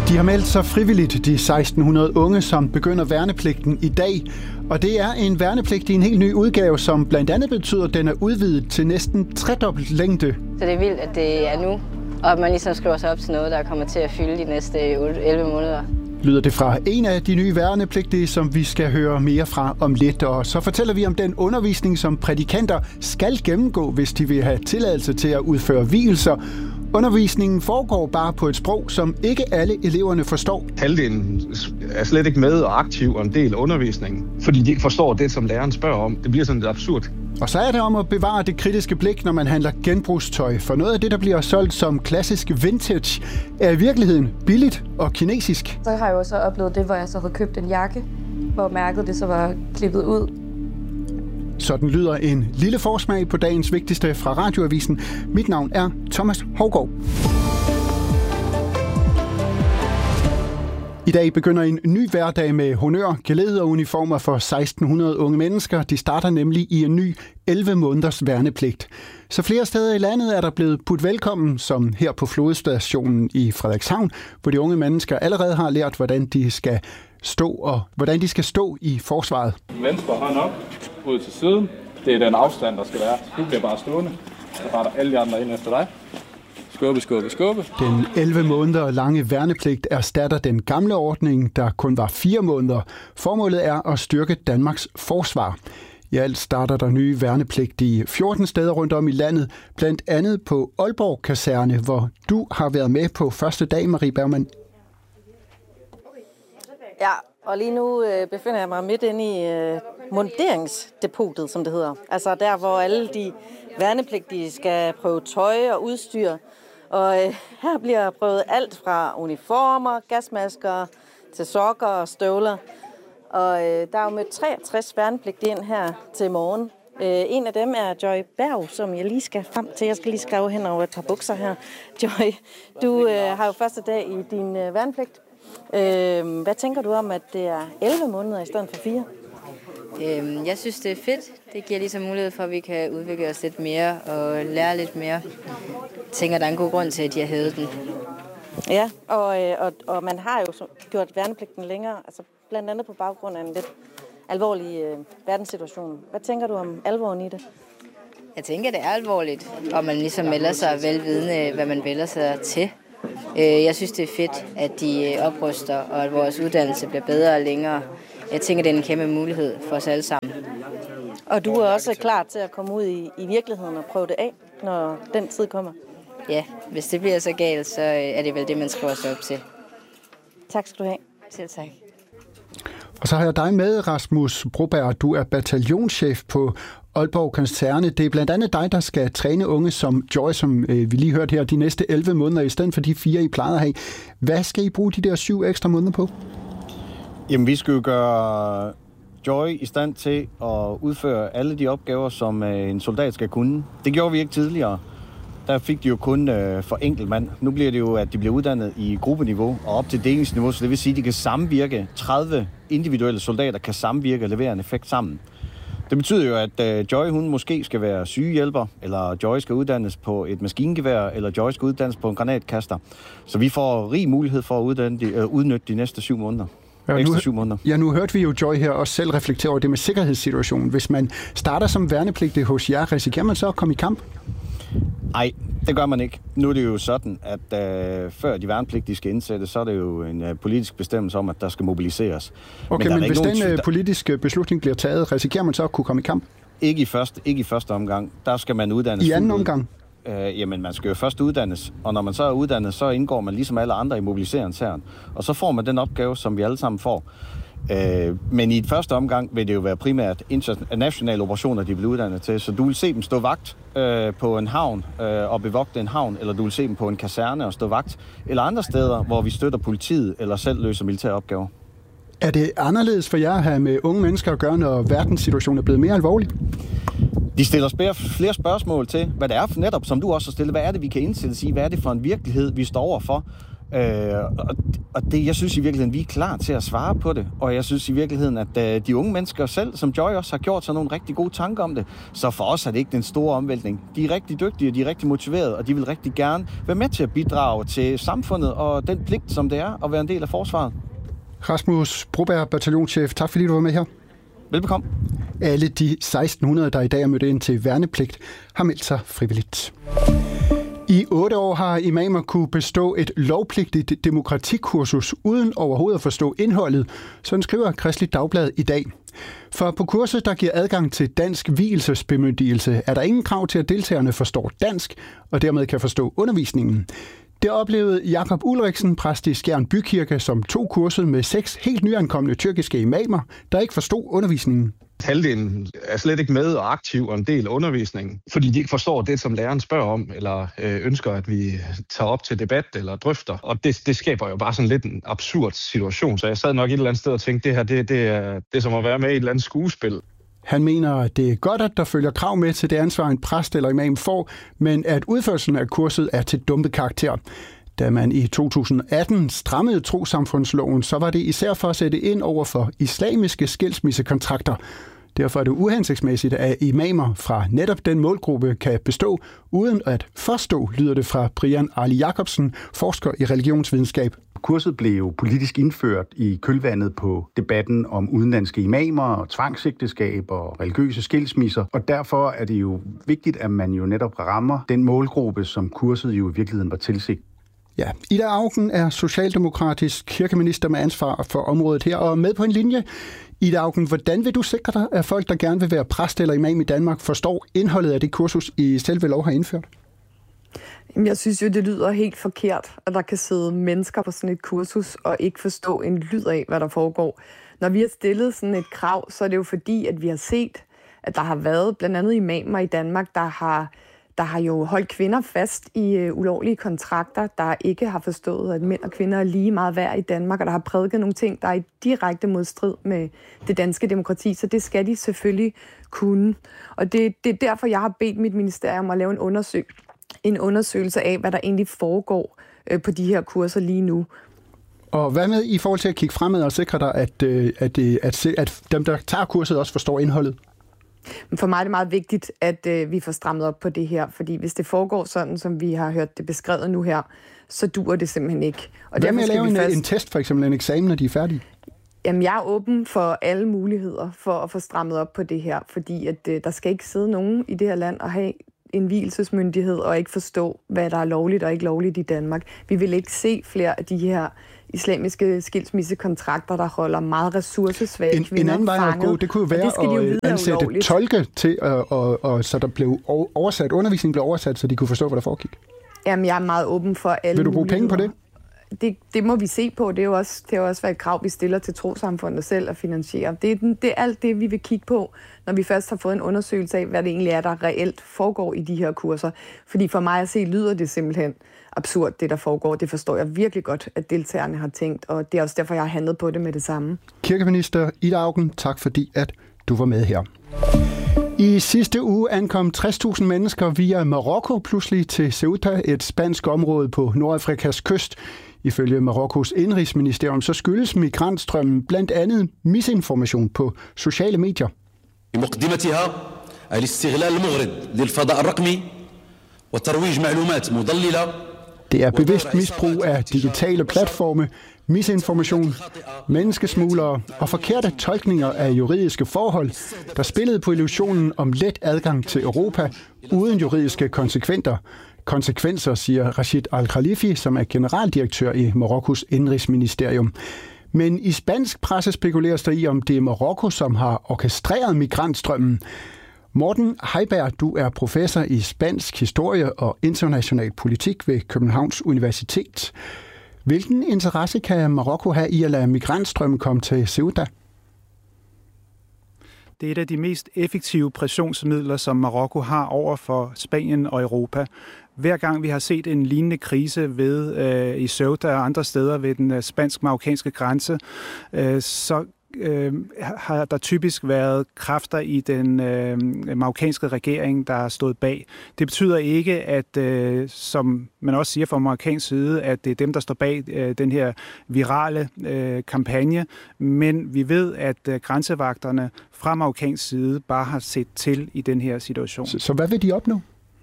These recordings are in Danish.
De har meldt sig frivilligt, de 1600 unge, som begynder værnepligten i dag. Og det er en værnepligt i en helt ny udgave, som blandt andet betyder, at den er udvidet til næsten tredobbelt længde. Så det er vildt, at det er nu, og at man ligesom skriver sig op til noget, der kommer til at fylde de næste 11 måneder. Lyder det fra en af de nye værnepligtige, som vi skal høre mere fra om lidt. Og så fortæller vi om den undervisning, som prædikanter skal gennemgå, hvis de vil have tilladelse til at udføre vielser. Undervisningen foregår bare på et sprog, som ikke alle eleverne forstår. Halvdelen er slet ikke med og aktiv og en del af undervisningen, fordi de ikke forstår det, som læreren spørger om. Det bliver sådan lidt absurd. Og så er det om at bevare det kritiske blik, når man handler genbrugstøj. For noget af det, der bliver solgt som klassisk vintage, er i virkeligheden billigt og kinesisk. Så har jeg jo så oplevet det, hvor jeg så havde købt en jakke, hvor mærket det så var klippet ud. Sådan lyder en lille forsmag på dagens vigtigste fra Radioavisen. Mit navn er Thomas Hougaard. I dag begynder en ny hverdag med honør, glæde og uniformer for 1600 unge mennesker. De starter nemlig i en ny 11 måneders værnepligt. Så flere steder i landet er der blevet budt velkommen, som her på flodstationen i Frederikshavn, hvor de unge mennesker allerede har lært, hvordan de skal stå i forsvaret. Venstre hånd op, ud til siden. Det er den afstand, der skal være. Du bliver bare stående. Så retter alle de andre ind efter dig. Skubbe, skubbe, skubbe. Den 11 måneder lange værnepligt erstatter den gamle ordning, der kun var 4 måneder. Formålet er at styrke Danmarks forsvar. I alt starter der nye værnepligt i 14 steder rundt om i landet, blandt andet på Aalborg Kaserne, hvor du har været med på første dag, Marie Bergmann. Ja, og lige nu befinder jeg mig midt inde i munderingsdepotet, som det hedder. Altså der, hvor alle de værnepligtige skal prøve tøj og udstyr. Og her bliver prøvet alt fra uniformer, gasmasker til sokker og støvler. Og der er jo mødt 63 værnepligtige ind her til morgen. En af dem er Joy Berg, som jeg lige skal frem til. Jeg skal lige skrive hen over et par bukser her. Joy, du har jo første dag i din værnepligt. Hvad tænker du om, at det er 11 måneder i stedet for 4? Jeg synes, det er fedt. Det giver ligesom mulighed for, at vi kan udvikle os lidt mere og lære lidt mere. Jeg tænker, der er en god grund til, at de har hævet den. Ja, og man har jo gjort værnepligten længere, altså blandt andet på baggrund af en lidt alvorlig verdenssituation. Hvad tænker du om alvoren i det? Jeg tænker, det er alvorligt, og man ligesom melder sig velvidende, hvad man vælger sig til. Jeg synes, det er fedt, at de opruster, og at vores uddannelse bliver bedre og længere. Jeg tænker, det er en kæmpe mulighed for os alle sammen. Og du er også klar til at komme ud i virkeligheden og prøve det af, når den tid kommer? Ja, hvis det bliver så galt, så er det vel det, man skriver sig op til. Tak skal du have. Selv tak. Og så har jeg dig med, Rasmus Broberg. Du er bataljonschef på Aalborg Kaserne. Det er blandt andet dig, der skal træne unge som Joy, som vi lige hørte her, de næste 11 måneder, i stedet for de 4, I plejede at have. Hvad skal I bruge de der 7 ekstra måneder på? Jamen, vi skal jo gøre Joy i stand til at udføre alle de opgaver, som en soldat skal kunne. Det gjorde vi ikke tidligere. Der fik de jo kun for enkelt mand. Nu bliver det jo, at de bliver uddannet i gruppeniveau og op til delingsniveau, så det vil sige, at de kan samvirke. 30 individuelle soldater kan samvirke og levere en effekt sammen. Det betyder jo, at Joy hun måske skal være sygehjælper, eller Joy skal uddannes på et maskingevær, eller Joy skal uddannes på en granatkaster. Så vi får rig mulighed for at udnytte de næste 7 måneder. Ekstra 7 måneder. Ja, nu hørte vi jo Joy her også selv reflektere over det med sikkerhedssituationen. Hvis man starter som værnepligtig hos jer, risikerer man så at komme i kamp? Nej, det gør man ikke. Nu er det jo sådan, at før de værnepligtige skal indsættes, så er det jo en politisk bestemmelse om, at der skal mobiliseres. Okay, men hvis den politiske beslutning bliver taget, risikerer man så at kunne komme i kamp? Ikke i første omgang. Der skal man uddannes. I anden omgang? Jamen, man skal jo først uddannes, og når man så er uddannet, så indgår man ligesom alle andre i mobiliseringshæren. Og så får man den opgave, som vi alle sammen får. Men i et første omgang vil det jo være primært internationale operationer, de bliver uddannet til. Så du vil se dem stå vagt på en havn og bevogte en havn, eller du vil se dem på en kaserne og stå vagt, eller andre steder, hvor vi støtter politiet eller selv løser militære opgaver. Er det anderledes for jer at have med unge mennesker at gøre, når verdenssituationen er blevet mere alvorlig? De stiller flere spørgsmål til, hvad det er for netop, som du også har stillet. Hvad er det, vi kan indsættes i? Hvad er det for en virkelighed, vi står overfor? Og det, jeg synes i virkeligheden, vi er klar til at svare på det. Og jeg synes i virkeligheden, at de unge mennesker selv, som Joy også har gjort sig nogle rigtig gode tanker om det, så for os er det ikke den store omvæltning. De er rigtig dygtige, de er rigtig motiverede, og de vil rigtig gerne være med til at bidrage til samfundet og den pligt, som det er at være en del af forsvaret. Rasmus Broberg, bataljonschef, tak fordi du var med her. Velbekomme. Alle de 1600, der i dag er mødt ind til værnepligt, har meldt sig frivilligt. I 8 år har imamer kunne bestå et lovpligtigt demokratikursus uden overhovedet at forstå indholdet, sådan skriver Kristeligt Dagblad i dag. For på kurset, der giver adgang til dansk vielsesbemyndigelse, er der ingen krav til, at deltagerne forstår dansk og dermed kan forstå undervisningen. Det oplevede Jakob Ulriksen, præst i Skjern Bykirke, som tog kurset med 6 helt nyankomne tyrkiske imamer, der ikke forstod undervisningen. Halvdelen er slet ikke med og aktiv og en del af undervisningen, fordi de ikke forstår det, som læreren spørger om, eller ønsker, at vi tager op til debat eller drøfter. Og det skaber jo bare sådan lidt en absurd situation. Så jeg sad nok et eller andet sted og tænkte, det her det er som at være med i et eller andet skuespil. Han mener, at det er godt, at der følger krav med til det ansvar, en præst eller imam får, men at udførelsen af kurset er til dumpet karakter. Da man i 2018 strammede trossamfundsloven, så var det især for at sætte ind over for islamiske skilsmissekontrakter. Derfor er det uhensigtsmæssigt, at imamer fra netop den målgruppe kan bestå uden at forstå, lyder det fra Brian Ali Jacobsen, forsker i religionsvidenskab. Kurset blev jo politisk indført i kølvandet på debatten om udenlandske imamer, tvangsægteskab og religiøse skilsmisser, og derfor er det jo vigtigt, at man jo netop rammer den målgruppe, som kurset jo i virkeligheden var tilsigtet. Ja, Ida Auken er socialdemokratisk kirkeminister med ansvar for området her, og med på en linje. Ida Auken, hvordan vil du sikre dig, at folk, der gerne vil være præst eller imam i Danmark, forstår indholdet af det kursus, I selv ved lov har indført? Jeg synes jo, det lyder helt forkert, at der kan sidde mennesker på sådan et kursus og ikke forstå en lyd af, hvad der foregår. Når vi har stillet sådan et krav, så er det jo fordi, at vi har set, at der har været blandt andet imamer i Danmark, der har jo holdt kvinder fast i ulovlige kontrakter, der ikke har forstået, at mænd og kvinder er lige meget værd i Danmark, og der har prædiket nogle ting, der er i direkte modstrid med det danske demokrati, så det skal de selvfølgelig kunne. Og det er derfor, jeg har bedt mit ministerium at lave en undersøgelse af, hvad der egentlig foregår på de her kurser lige nu. Og hvad med i forhold til at kigge fremad og sikre dig, at dem, der tager kurset, også forstår indholdet? For mig er det meget vigtigt, at vi får strammet op på det her, fordi hvis det foregår sådan, som vi har hørt det beskrevet nu her, så duer det simpelthen ikke. Og hvad med at lave en test, for eksempel en eksamen, når de er færdige? Jamen, jeg er åben for alle muligheder for at få strammet op på det her, fordi at, der skal ikke sidde nogen i det her land og have en vielsesmyndighed og ikke forstå, hvad der er lovligt og ikke lovligt i Danmark. Vi vil ikke se flere af de her islamiske skilsmissekontrakter, der holder meget ressourcesvage kvinder fanget. En anden vej at gå, det kunne jo være at ansætte tolke til, så der blev oversat, undervisningen blev oversat, så de kunne forstå, hvad der foregik. Jamen, jeg er meget åben for alle. Vil du bruge penge på det? Det må vi se på. Det er jo også været et krav, vi stiller til trossamfundet selv at finansiere. Det er alt det, vi vil kigge på, når vi først har fået en undersøgelse af, hvad det egentlig er, der reelt foregår i de her kurser. Fordi for mig at se, lyder det simpelthen absurd, det der foregår. Det forstår jeg virkelig godt, at deltagerne har tænkt, og det er også derfor, jeg har handlet på det med det samme. Kirkeminister Ida Auken, tak fordi, at du var med her. I sidste uge ankom 60.000 mennesker via Marokko pludselig til Ceuta, et spansk område på Nordafrikas kyst. Ifølge Marokkos indrigsministerium så skyldes migrantstrømmen blandt andet misinformation på sociale medier. Det er bevidst misbrug af digitale platforme, misinformation, menneskesmuglere og forkerte tolkninger af juridiske forhold, der spillede på illusionen om let adgang til Europa uden juridiske konsekvenser, siger Rashid Al-Khalifi, som er generaldirektør i Marokkos indrigsministerium. Men i spansk presse spekuleres der i, om det er Marokko, som har orkestreret migrantstrømmen. Morten Heiberg, du er professor i spansk historie og international politik ved Københavns Universitet. Hvilken interesse kan Marokko have i at lade migrantstrømmen komme til Ceuta? Det er et af de mest effektive pressionsmidler, som Marokko har over for Spanien og Europa. Hver gang vi har set en lignende krise i Ceuta og andre steder ved den spansk-marokkanske grænse, så har der typisk været kræfter i den marokkanske regering, der har stået bag. Det betyder ikke, at, som man også siger fra marokkansk side, at det er dem, der står bag den her virale kampagne, men vi ved, at grænsevagterne fra marokkansk side bare har set til i den her situation. Så hvad vil de opnå?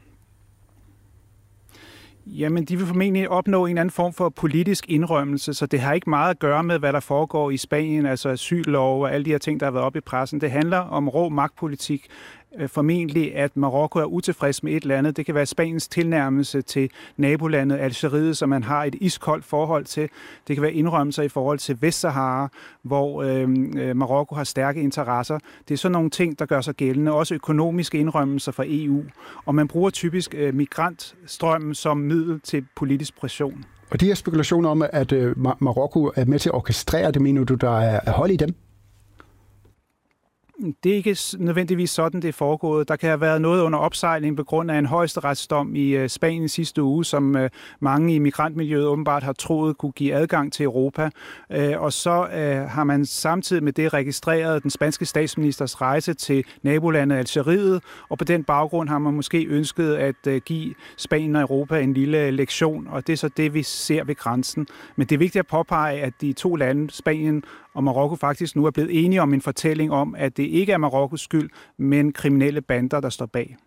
Jamen, de vil formentlig opnå en anden form for politisk indrømmelse, så det har ikke meget at gøre med, hvad der foregår i Spanien, altså asyllov og alle de her ting, der har været oppe i pressen. Det handler om rå magtpolitik. Formentlig, at Marokko er utilfreds med et eller andet. Det kan være Spaniens tilnærmelse til nabolandet Algeriet, som man har et iskoldt forhold til. Det kan være indrømmelser i forhold til Vestsahara, hvor Marokko har stærke interesser. Det er sådan nogle ting, der gør sig gældende. Også økonomiske indrømmelser fra EU. Og man bruger typisk migrantstrømmen som middel til politisk pression. Og de her spekulationer om, at Marokko er med til at orkestrere det, mener du, der er hold i dem? Det er ikke nødvendigvis sådan, det er foregået. Der kan have været noget under opsejling på grund af en højesteretsdom i Spanien sidste uge, som mange i migrantmiljøet åbenbart har troet kunne give adgang til Europa. Og så har man samtidig med det registreret den spanske statsministers rejse til nabolandet Algeriet, og på den baggrund har man måske ønsket at give Spanien og Europa en lille lektion, og det er så det, vi ser ved grænsen. Men det er vigtigt at påpege, at de to lande, Spanien og Marokko, faktisk nu er blevet enige om en fortælling om, at det ikke er Marokkos skyld, men kriminelle bander, der står bag.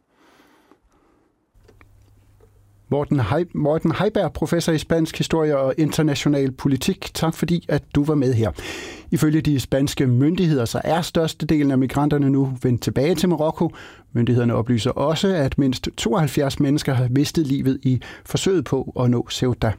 Morten Heiberg, professor i spansk historie og international politik. Tak fordi, at du var med her. Ifølge de spanske myndigheder, så er størstedelen af migranterne nu vendt tilbage til Marokko. Myndighederne oplyser også, at mindst 72 mennesker har mistet livet i forsøget på at nå Ceuta.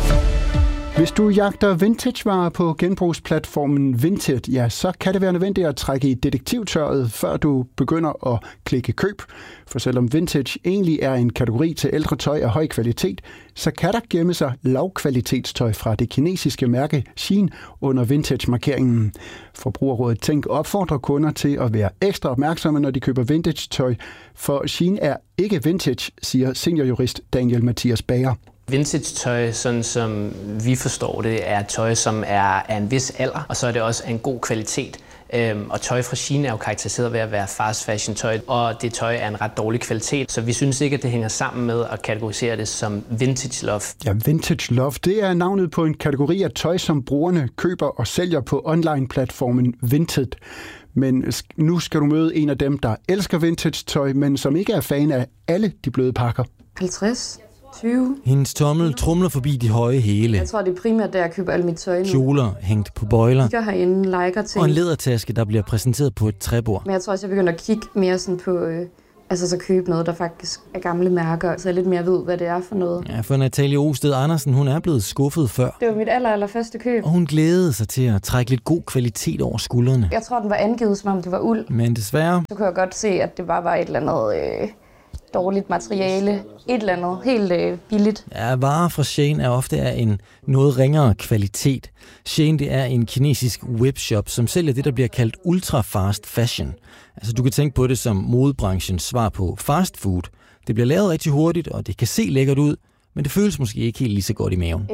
Hvis du jagter vintagevarer på genbrugsplatformen Vinted, ja, så kan det være nødvendigt at trække i detektivtøjet, før du begynder at klikke køb. For selvom vintage egentlig er en kategori til ældre tøj af høj kvalitet, så kan der gemme sig lavkvalitetstøj fra det kinesiske mærke Shein under vintage-markeringen. Forbrugerrådet Tænk opfordrer kunder til at være ekstra opmærksomme, når de køber vintage-tøj, for Shein er ikke vintage, siger seniorjurist Daniel Mathias Bager. Vintage-tøj, sådan som vi forstår det, er tøj, som er af en vis alder, og så er det også af en god kvalitet. Og tøj fra Shein er jo karakteriseret ved at være fast fashion tøj, og det tøj er en ret dårlig kvalitet, så vi synes ikke, at det hænger sammen med at kategorisere det som vintage love. Ja, vintage love, det er navnet på en kategori af tøj, som brugerne køber og sælger på online-platformen Vinted. Men nu skal du møde en af dem, der elsker vintage-tøj, men som ikke er fan af alle de bløde pakker. 50. 20. Hendes tommel trumler forbi de høje hæle. Jeg tror, det er primært, der jeg køber alle mit tøj nu. Kjoler hængt på bøjler. Kigger herinde, liker ting. Og en lædertaske, der bliver præsenteret på et træbord. Men jeg tror også, jeg begynder at kigge mere sådan på, så købe noget, der faktisk er gamle mærker, så jeg lidt mere ved, hvad det er for noget. Ja, for Natalie Osted Andersen, hun er blevet skuffet før. Det var mit allerførste køb. Og hun glædede sig til at trække lidt god kvalitet over skuldrene. Jeg tror, den var angivet, som om det var uld. Men desværre... Så kunne jeg godt se, at det bare var et eller andet... dårligt materiale, et eller andet, helt billigt. Ja, varer fra Shein er ofte af en noget ringere kvalitet. Shein, det er en kinesisk webshop, som sælger det, der bliver kaldt ultra-fast fashion. Altså, du kan tænke på det som modebranchens svar på fast food. Det bliver lavet rigtig hurtigt, og det kan se lækkert ud, men det føles måske ikke helt lige så godt i maven.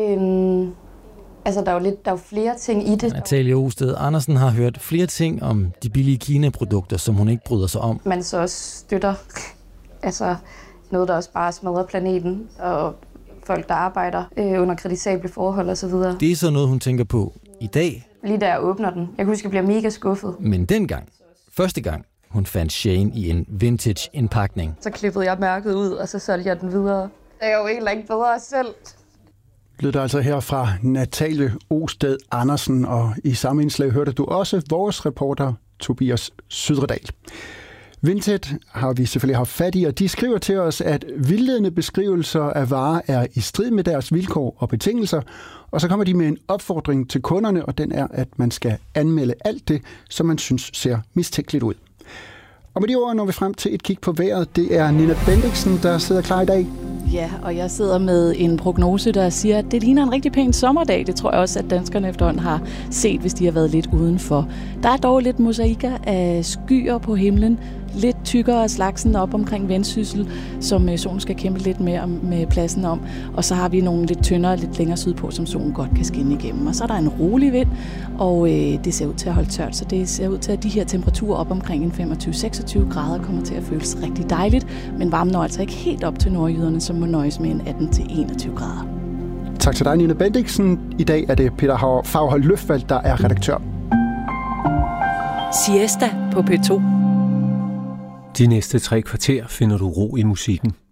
Der er jo flere ting i det. Natalie Osted Andersen har hørt flere ting om de billige Kina-produkter, som hun ikke bryder sig om. Man så også støtter noget, der også bare smadrer planeten, og folk, der arbejder under kritisable forhold osv. Det er så noget, hun tænker på i dag. Lige da jeg åbner den. Jeg kan huske, at jeg bliver mega skuffet. Men første gang, hun fandt Shein i en vintage-indpakning. Så klippede jeg mærket ud, og så solgte jeg den videre. Det er jo egentlig ikke bedre selv. Lød der altså her fra Natalie Osted Andersen, og i samme indslag hørte du også vores reporter Tobias Sydredal. Vinted har vi selvfølgelig haft fat i, og de skriver til os, at vildledende beskrivelser af varer er i strid med deres vilkår og betingelser, og så kommer de med en opfordring til kunderne, og den er, at man skal anmelde alt det, som man synes ser mistænkeligt ud. Og med de ord når vi frem til et kig på vejret. Det er Nina Bendiksen, der sidder klar i dag. Ja, og jeg sidder med en prognose, der siger, at det ligner en rigtig pæn sommerdag. Det tror jeg også, at danskerne efterhånden har set, hvis de har været lidt udenfor. Der er dog lidt mosaikker af skyer på himlen. lidt tykkere af slagsen op omkring Vendsyssel, som solen skal kæmpe lidt mere med pladsen om. Og så har vi nogle lidt tyndere, lidt længere sydpå, som solen godt kan skinne igennem. Og så er der en rolig vind, og det ser ud til at holde tørt. Så det ser ud til, at de her temperaturer op omkring en 25-26 grader kommer til at føles rigtig dejligt. Men varmen når altså ikke helt op til nordjyderne, som må nøjes med en 18-21 grader. Tak til dig, Nina Bendiksen. I dag er det Peter Faghold Løfvald, der er redaktør. Siesta på P2. De næste 3 kvarter finder du ro i musikken.